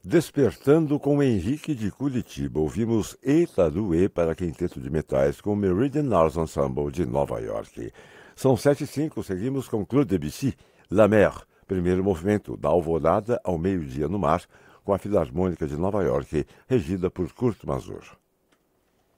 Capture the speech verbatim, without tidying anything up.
Despertando com Henrique de Curitiba, ouvimos Eita Duê para quinteto de metais com Meridian Arts Ensemble de Nova York. São sete e cinco, seguimos com Claude Debussy, La Mer, primeiro movimento, da alvorada ao meio-dia no mar, com a Filarmônica de Nova York, regida por Kurt Masur.